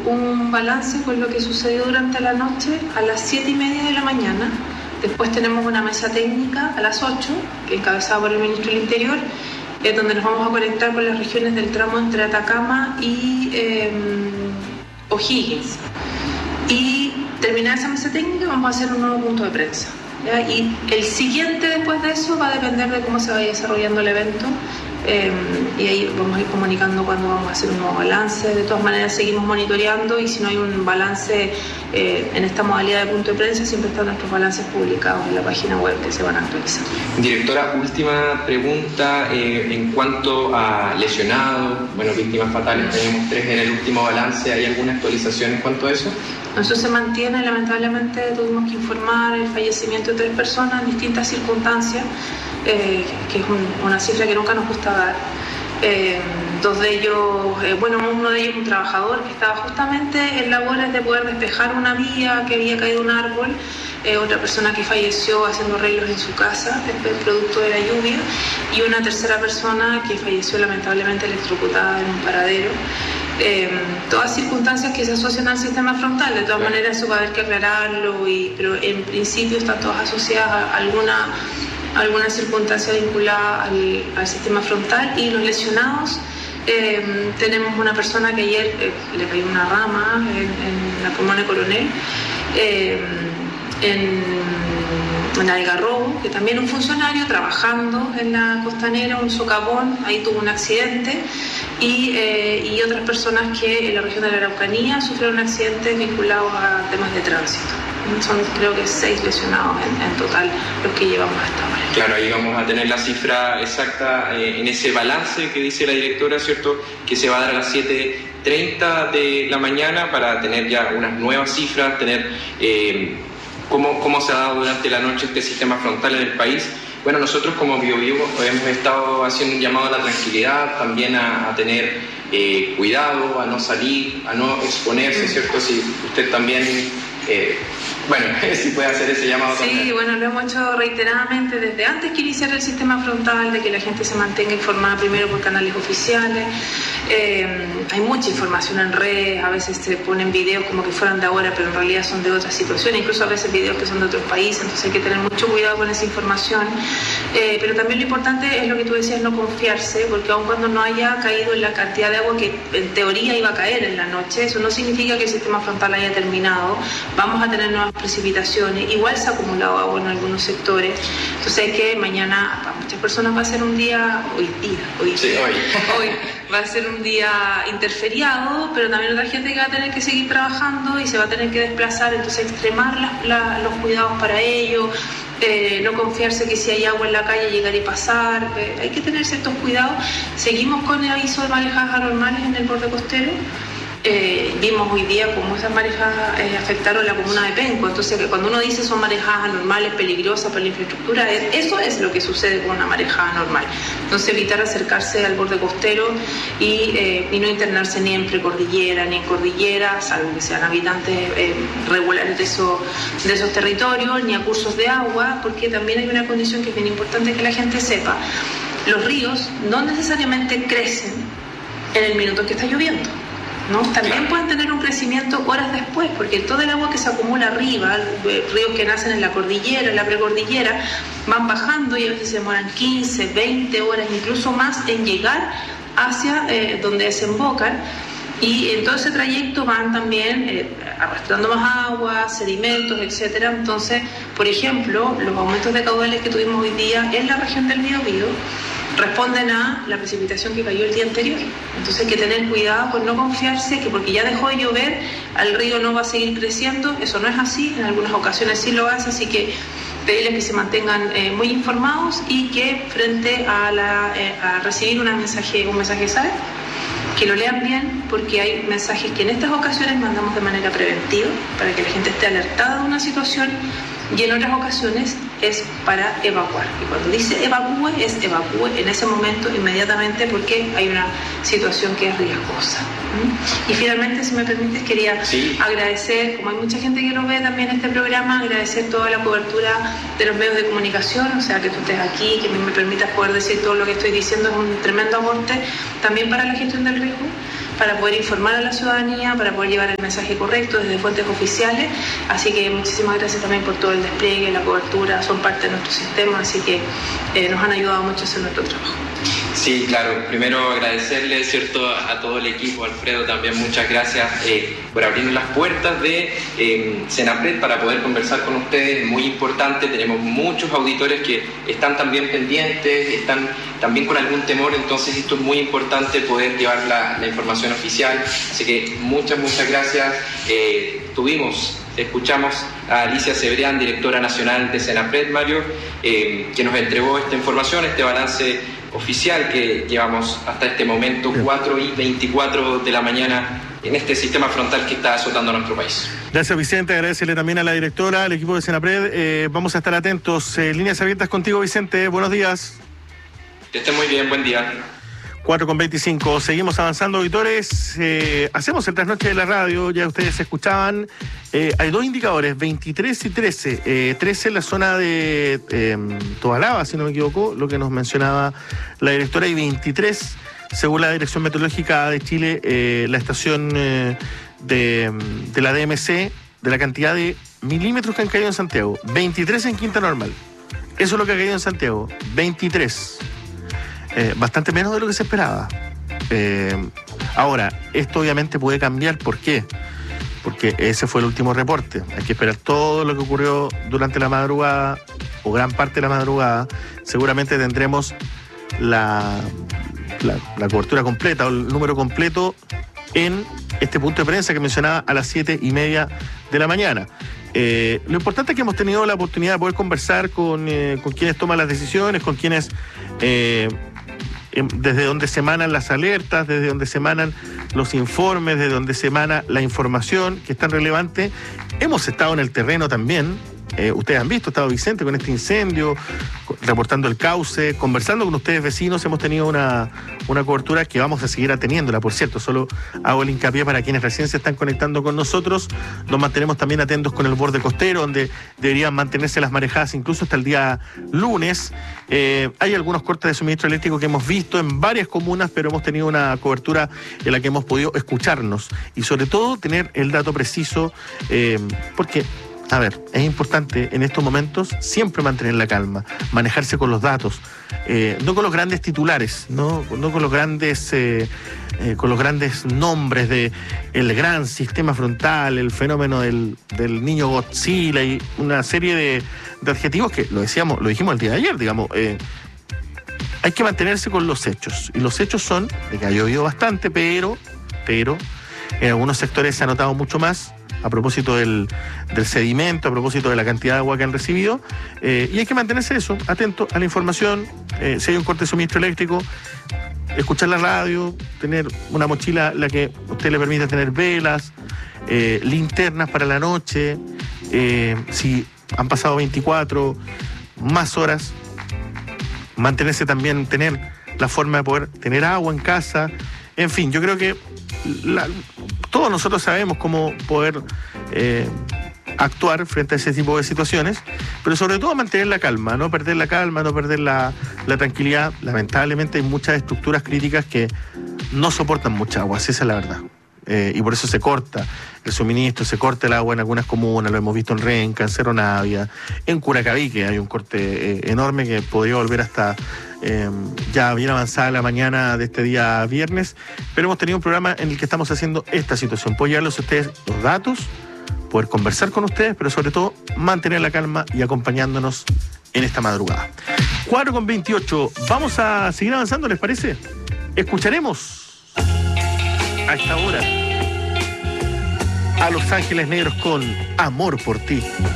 un balance con lo que sucedió durante la noche a las 7:30 de la mañana. Después tenemos una mesa técnica a las 8, que encabezada por el Ministro del Interior, donde nos vamos a conectar con las regiones del tramo entre Atacama y O'Higgins. Y terminada esa mesa técnica vamos a hacer un nuevo punto de prensa, ¿ya? Y el siguiente después de eso va a depender de cómo se vaya desarrollando el evento. Y ahí vamos a ir comunicando cuando vamos a hacer un nuevo balance. De todas maneras seguimos monitoreando, y si no hay un balance en esta modalidad de punto de prensa, siempre están nuestros balances publicados en la página web que se van a actualizar. Directora, última pregunta en cuanto a lesionados, víctimas fatales, tenemos 3 en el último balance. ¿Hay alguna actualización en cuanto a eso? Eso se mantiene. Lamentablemente tuvimos que informar el fallecimiento de 3 personas en distintas circunstancias, que es una cifra que nunca nos gusta dar. 2 de ellos, uno de ellos un trabajador que estaba justamente en labores de poder despejar una vía que había caído un árbol, otra persona que falleció haciendo arreglos en su casa, producto de la lluvia, y una tercera persona que falleció lamentablemente electrocutada en un paradero. Todas circunstancias que se asocian al sistema frontal. De todas maneras eso va a haber que aclararlo, pero en principio están todas asociadas a alguna circunstancia vinculada al sistema frontal. Y los lesionados, tenemos una persona que ayer le cayó una rama en la comuna de Coronel, en Algarrobo, que también un funcionario trabajando en la costanera, un socavón, ahí tuvo un accidente, y otras personas que en la región de la Araucanía sufrieron accidentes vinculados a temas de tránsito. Son, creo que 6 lesionados en total los que llevamos hasta ahora. Claro, ahí vamos a tener la cifra exacta en ese balance que dice la directora, ¿cierto?, que se va a dar a las 7:30 de la mañana, para tener ya unas nuevas cifras, tener cómo se ha dado durante la noche este sistema frontal en el país. Bueno, nosotros como BioBio hemos estado haciendo un llamado a la tranquilidad, también a tener cuidado, a no salir, a no exponerse, ¿cierto? Si usted también... si puede hacer ese llamado también. Sí, lo hemos hecho reiteradamente desde antes que iniciara el sistema frontal, de que la gente se mantenga informada primero por canales oficiales. Hay mucha información en redes, a veces se ponen videos como que fueran de ahora, pero en realidad son de otras situaciones, incluso a veces videos que son de otros países, entonces hay que tener mucho cuidado con esa información. Pero también lo importante es lo que tú decías, no confiarse, porque aun cuando no haya caído en la cantidad de agua que en teoría iba a caer en la noche, eso no significa que el sistema frontal haya terminado. Vamos a tener nuevas precipitaciones, igual se ha acumulado agua en algunos sectores, entonces hay que mañana, para muchas personas va a ser un día, hoy va a ser un día interferiado, pero también otra gente que va a tener que seguir trabajando y se va a tener que desplazar, entonces extremar los cuidados para ello. No confiarse que si hay agua en la calle llegar y pasar, hay que tener ciertos cuidados. Seguimos con el aviso de marejadas anormales en el borde costero. Vimos hoy día cómo esas marejadas afectaron la comuna de Penco, entonces cuando uno dice son marejadas anormales peligrosas para la infraestructura, eso es lo que sucede con una marejada normal. Entonces evitar acercarse al borde costero y no internarse ni en precordillera ni en cordillera, salvo que sean habitantes regulares de esos territorios, ni a cursos de agua, porque también hay una condición que es bien importante que la gente sepa: los ríos no necesariamente crecen en el minuto que está lloviendo, ¿no? También pueden tener un crecimiento horas después, porque todo el agua que se acumula arriba, ríos que nacen en la cordillera, en la precordillera, van bajando y a veces se demoran 15, 20 horas, incluso más, en llegar hacia donde desembocan. Y en todo ese trayecto van también arrastrando más agua, sedimentos, etcétera. Entonces, por ejemplo, los aumentos de caudales que tuvimos hoy día en la región del Biobío responden a la precipitación que cayó el día anterior. Entonces hay que tener cuidado con no confiarse que porque ya dejó de llover, al río no va a seguir creciendo. Eso no es así, en algunas ocasiones sí lo hace, así que pedirles que se mantengan muy informados y que frente a recibir un mensaje ¿sabe? Que lo lean bien, porque hay mensajes que en estas ocasiones mandamos de manera preventiva para que la gente esté alertada de una situación, y en otras ocasiones es para evacuar. Y cuando dice evacúe, es evacúe en ese momento inmediatamente, porque hay una situación que es riesgosa. Y finalmente, si me permites, quería agradecer, como hay mucha gente que lo ve también este programa, agradecer toda la cobertura de los medios de comunicación, o sea, que tú estés aquí, que me permitas poder decir todo lo que estoy diciendo, es un tremendo aporte también para la gestión del riesgo. para poder informar a la ciudadanía, para poder llevar el mensaje correcto desde fuentes oficiales. Así que muchísimas gracias también por todo el despliegue, la cobertura, son parte de nuestro sistema, así que nos han ayudado mucho a hacer nuestro trabajo. Sí, claro. Primero agradecerle, ¿cierto?, a todo el equipo. Alfredo, también muchas gracias por abrirnos las puertas de Senapred para poder conversar con ustedes. Muy importante, tenemos muchos auditores que están también pendientes, están también con algún temor, entonces esto es muy importante poder llevar la información oficial. Así que muchas gracias. Escuchamos a Alicia Cebrián, directora nacional de Senapred, Mario, que nos entregó esta información, este balance oficial que llevamos hasta este momento, 4:24 de la mañana, en este sistema frontal que está azotando a nuestro país. Gracias, Vicente. Agradecerle también a la directora, al equipo de Senapred. Vamos a estar atentos. Líneas abiertas contigo, Vicente. Buenos días. Que estén muy bien. Buen día. 4:25. Seguimos avanzando, auditores. Hacemos el trasnoche de la radio. Ya ustedes escuchaban. Hay dos indicadores, 23 y 13. 13 en la zona de Tobalaba, si no me equivoco, lo que nos mencionaba la directora, y 23, según la Dirección Meteorológica de Chile, la estación de la DMC, de la cantidad de milímetros que han caído en Santiago. 23 en Quinta Normal. Eso es lo que ha caído en Santiago. 23. Bastante menos de lo que se esperaba. Ahora, esto obviamente puede cambiar. ¿Por qué? Porque ese fue el último reporte. Hay que esperar todo lo que ocurrió durante la madrugada, o gran parte de la madrugada. Seguramente tendremos la cobertura completa, o el número completo, en este punto de prensa que mencionaba a las 7:30 de la mañana. Lo importante es que hemos tenido la oportunidad de poder conversar con quienes toman las decisiones, con quienes desde donde se emanan las alertas, desde donde se emanan los informes, desde donde se emana la información que es tan relevante. Hemos estado en el terreno también. Ustedes han visto, ha estado Vicente con este incendio, reportando el cauce, conversando con ustedes vecinos. Hemos tenido una cobertura que vamos a seguir teniéndola, por cierto. Solo hago el hincapié para quienes recién se están conectando con nosotros. Nos mantenemos también atentos con el borde costero, donde deberían mantenerse las marejadas incluso hasta el día lunes. Hay algunos cortes de suministro eléctrico que hemos visto en varias comunas, pero hemos tenido una cobertura en la que hemos podido escucharnos y sobre todo tener el dato preciso, porque... A ver, es importante en estos momentos siempre mantener la calma, manejarse con los datos, no con los grandes titulares, no con los grandes nombres de el gran sistema frontal, el fenómeno del niño Godzilla y una serie de adjetivos que lo dijimos el día de ayer, digamos. Hay que mantenerse con los hechos, y los hechos son de que ha llovido bastante, pero en algunos sectores se ha notado mucho más, a propósito del sedimento, a propósito de la cantidad de agua que han recibido, y hay que mantenerse atento a la información. Si hay un corte de suministro eléctrico, escuchar la radio, tener una mochila en la que usted le permita tener velas, linternas para la noche, si han pasado 24 más horas, mantenerse también, tener la forma de poder tener agua en casa. En fin, yo creo que todos nosotros sabemos cómo poder actuar frente a ese tipo de situaciones, pero sobre todo mantener la calma, no perder la calma, no perder la tranquilidad. Lamentablemente hay muchas estructuras críticas que no soportan mucha agua, esa es la verdad. Y por eso se corta el suministro, se corta el agua en algunas comunas. Lo hemos visto en Renca, en Cerro Navia, en Curacaví, que hay un corte enorme que podría volver hasta ya bien avanzada la mañana de este día viernes. Pero hemos tenido un programa en el que estamos haciendo esta situación, poder llevarles a ustedes los datos, poder conversar con ustedes, pero sobre todo mantener la calma y acompañándonos en esta madrugada. 4:28, vamos a seguir avanzando, ¿les parece? Escucharemos a esta hora a Los Ángeles Negros con Amor por Ti.